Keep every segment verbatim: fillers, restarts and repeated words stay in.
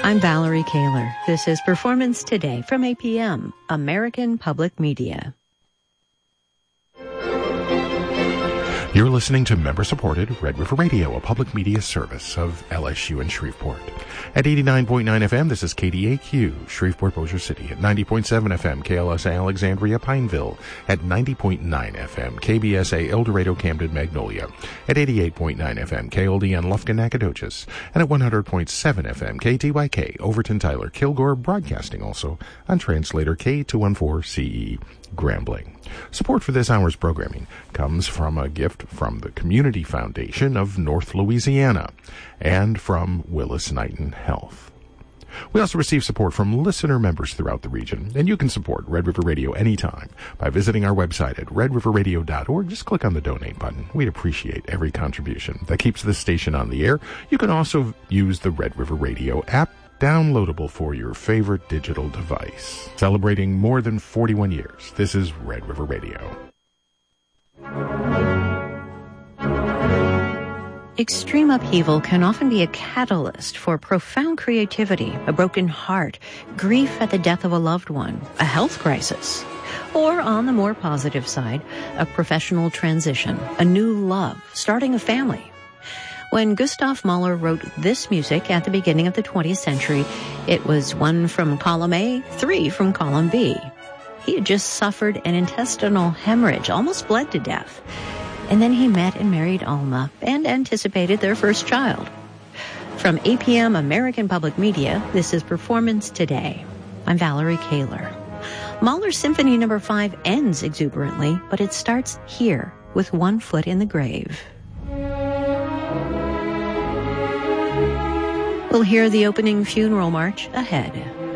I'm Valerie Kaler. This is Performance Today from A P M, American Public Media. You're listening to member-supported Red River Radio, a public media service of L S U in Shreveport. At eighty-nine point nine F M, this is K D A Q, Shreveport, Bossier City. At ninety point seven F M, K L S A Alexandria, Pineville. At ninety point nine F M, K B S A El Dorado, Camden, Magnolia. At eighty-eight point nine F M, K L D N Lufkin, Nacogdoches. And at one hundred point seven F M, K T Y K, Overton, Tyler, Kilgore, broadcasting also on translator K two fourteen C E, Grambling. Support for this hour's programming comes from a gift from the Community Foundation of North Louisiana and from Willis Knighton Health. We also receive support from listener members throughout the region, and you can support Red River Radio anytime by visiting our website at red river radio dot org. Just click on the donate button. We'd appreciate every contribution that keeps this station on the air. You can also use the Red River Radio app, downloadable for your favorite digital device. Celebrating more than forty-one years, this is Red River Radio. Extreme upheaval can often be a catalyst for profound creativity, a broken heart, grief at the death of a loved one, a health crisis, or on the more positive side, a professional transition, a new love, starting a family. When Gustav Mahler wrote this music at the beginning of the twentieth century, it was one from column A, three from column B. He had just suffered an intestinal hemorrhage, almost bled to death. And then he met and married Alma and anticipated their first child. From A P M American Public Media, this is Performance Today. I'm Valerie Kaler. Mahler's Symphony Number five ends exuberantly, but it starts here with one foot in the grave. We'll hear the opening funeral march ahead.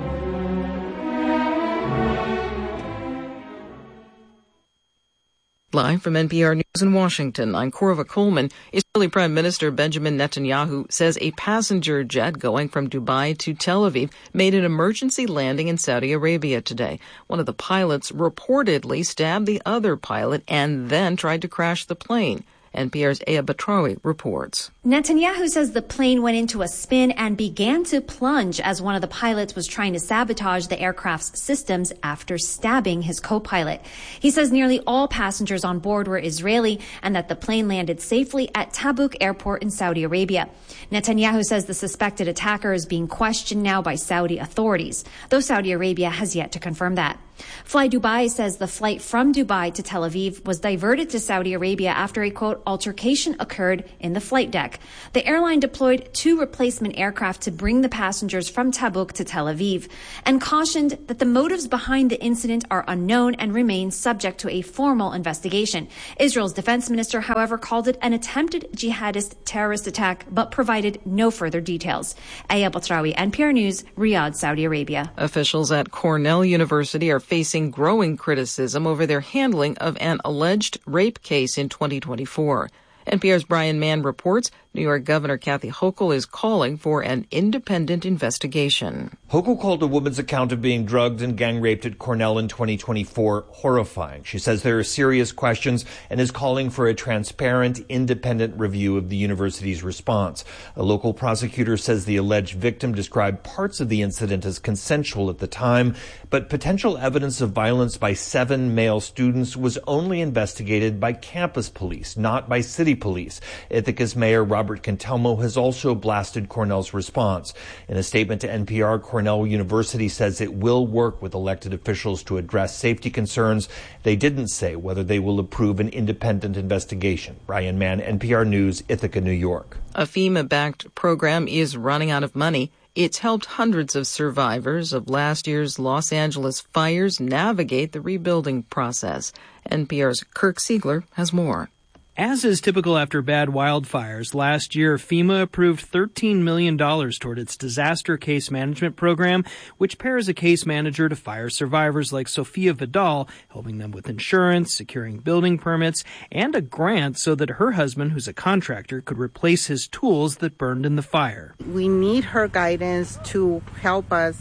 Live from N P R News in Washington, I'm Corva Coleman. Israeli Prime Minister Benjamin Netanyahu says a passenger jet going from Dubai to Tel Aviv made an emergency landing in Saudi Arabia today. One of the pilots reportedly stabbed the other pilot and then tried to crash the plane. N P R's Aya Batrawi reports. Netanyahu says the plane went into a spin and began to plunge as one of the pilots was trying to sabotage the aircraft's systems after stabbing his co-pilot. He says nearly all passengers on board were Israeli and that the plane landed safely at Tabuk Airport in Saudi Arabia. Netanyahu says the suspected attacker is being questioned now by Saudi authorities, though Saudi Arabia has yet to confirm that. Fly Dubai says the flight from Dubai to Tel Aviv was diverted to Saudi Arabia after a, quote, altercation occurred in the flight deck. The airline deployed two replacement aircraft to bring the passengers from Tabuk to Tel Aviv and cautioned that the motives behind the incident are unknown and remain subject to a formal investigation. Israel's defense minister, however, called it an attempted jihadist terrorist attack, but provided no further details. Aya Batrawi, N P R News, Riyadh, Saudi Arabia. Officials at Cornell University are facing growing criticism over their handling of an alleged rape case in twenty twenty-four. N P R's Brian Mann reports New York Governor Kathy Hochul is calling for an independent investigation. Hochul called a woman's account of being drugged and gang raped at Cornell in twenty twenty-four horrifying. She says there are serious questions and is calling for a transparent, independent review of the university's response. A local prosecutor says the alleged victim described parts of the incident as consensual at the time, but potential evidence of violence by seven male students was only investigated by campus police, not by city police. Ithaca's Mayor Robert Cantelmo has also blasted Cornell's response. In a statement to N P R, Cornell University says it will work with elected officials to address safety concerns. They didn't say whether they will approve an independent investigation. Brian Mann, N P R News, Ithaca, New York. A FEMA-backed program is running out of money. It's helped hundreds of survivors of last year's Los Angeles fires navigate the rebuilding process. N P R's Kirk Siegler has more. As is typical after bad wildfires, last year FEMA approved thirteen million dollars toward its disaster case management program, which pairs a case manager to fire survivors like Sophia Vidal, helping them with insurance, securing building permits, and a grant so that her husband, who's a contractor, could replace his tools that burned in the fire. We need her guidance to help us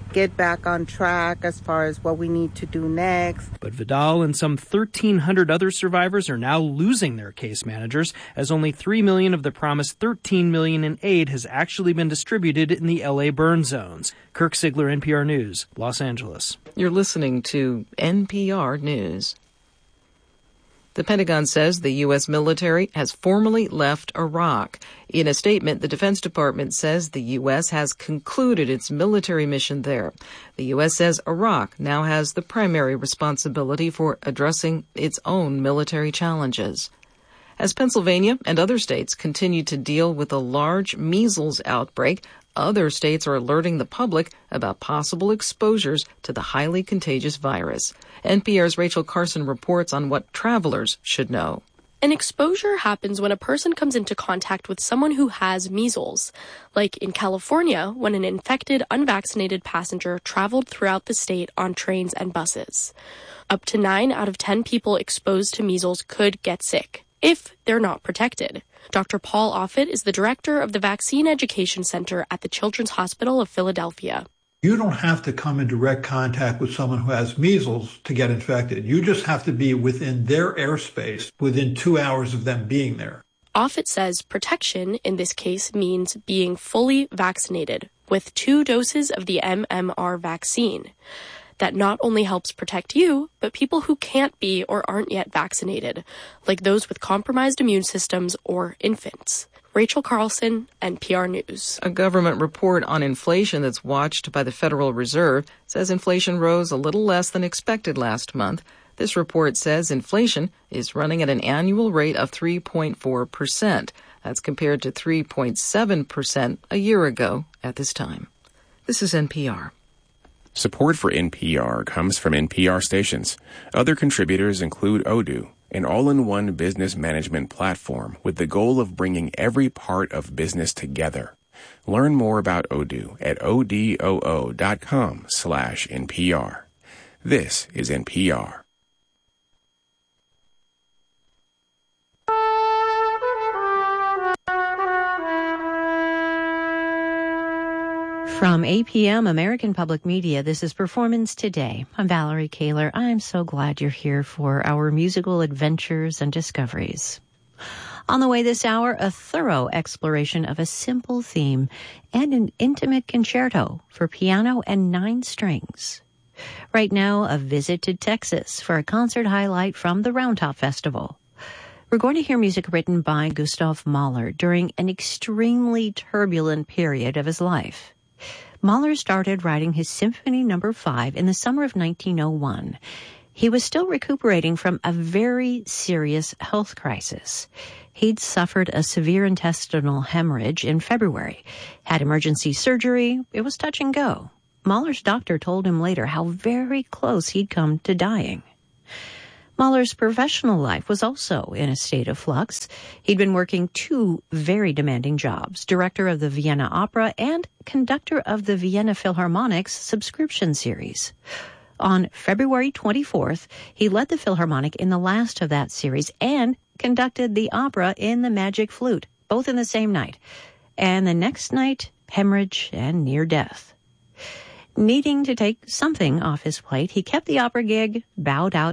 get back on track as far as what we need to do next. But Vidal and some thirteen hundred other survivors are now losing their case managers, as only three million dollars of the promised thirteen million dollars in aid has actually been distributed in the L A burn zones. Kirk Sigler, N P R News, Los Angeles. You're listening to N P R News. The Pentagon says the U S military has formally left Iraq. In a statement, the Defense Department says the U S has concluded its military mission there. The U S says Iraq now has the primary responsibility for addressing its own military challenges. As Pennsylvania and other states continue to deal with a large measles outbreak, other states are alerting the public about possible exposures to the highly contagious virus. N P R's Rachel Carson reports on what travelers should know. An exposure happens when a person comes into contact with someone who has measles, like in California when an infected, unvaccinated passenger traveled throughout the state on trains and buses. Up to nine out of ten people exposed to measles could get sick, if they're not protected. Doctor Paul Offit is the director of the Vaccine Education Center at the Children's Hospital of Philadelphia. You don't have to come in direct contact with someone who has measles to get infected. You just have to be within their airspace within two hours of them being there. Offit says protection in this case means being fully vaccinated with two doses of the M M R vaccine. That not only helps protect you, but people who can't be or aren't yet vaccinated, like those with compromised immune systems or infants. Rachel Carlson, N P R News. A government report on inflation that's watched by the Federal Reserve says inflation rose a little less than expected last month. This report says inflation is running at an annual rate of three point four percent. That's compared to three point seven percent a year ago at this time. This is N P R. Support for N P R comes from N P R stations. Other contributors include Odoo, an all-in-one business management platform with the goal of bringing every part of business together. Learn more about Odoo at odoo dot com slash N P R. This is N P R. From A P M, American Public Media, this is Performance Today. I'm Valerie Kaler. I'm so glad you're here for our musical adventures and discoveries. On the way this hour, a thorough exploration of a simple theme and an intimate concerto for piano and nine strings. Right now, a visit to Texas for a concert highlight from the Roundtop Festival. We're going to hear music written by Gustav Mahler during an extremely turbulent period of his life. Mahler started writing his Symphony Number Five in the summer of nineteen oh one. He was still recuperating from a very serious health crisis. He'd suffered a severe intestinal hemorrhage in February, had emergency surgery. It was touch and go. Mahler's doctor told him later how very close he'd come to dying. Mahler's professional life was also in a state of flux. He'd been working two very demanding jobs, director of the Vienna Opera and conductor of the Vienna Philharmonic's subscription series. On February twenty-fourth, he led the Philharmonic in the last of that series and conducted the opera in the Magic Flute, both in the same night. And the next night, hemorrhage and near death. Needing to take something off his plate, he kept the opera gig, bowed out